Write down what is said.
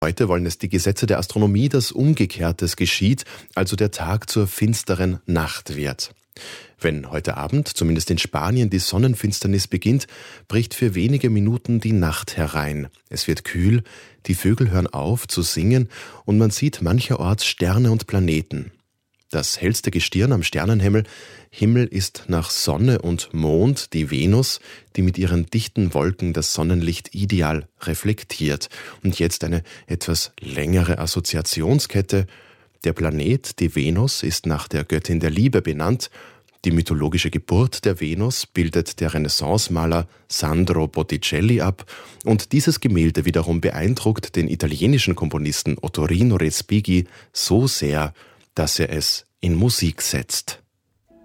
Heute wollen es die Gesetze der Astronomie, dass Umgekehrtes geschieht, also der Tag zur finsteren Nacht wird. Wenn heute Abend, zumindest in Spanien, die Sonnenfinsternis beginnt, bricht für wenige Minuten die Nacht herein. Es wird kühl, die Vögel hören auf zu singen und man sieht mancherorts Sterne und Planeten. Das hellste Gestirn am Sternenhimmel ist nach Sonne und Mond die Venus, die mit ihren dichten Wolken das Sonnenlicht ideal reflektiert. Und jetzt eine etwas längere Assoziationskette. Der Planet, die Venus, ist nach der Göttin der Liebe benannt. Die mythologische Geburt der Venus bildet der Renaissance-Maler Sandro Botticelli ab und dieses Gemälde wiederum beeindruckt den italienischen Komponisten Ottorino Respighi so sehr, dass er es in Musik setzt.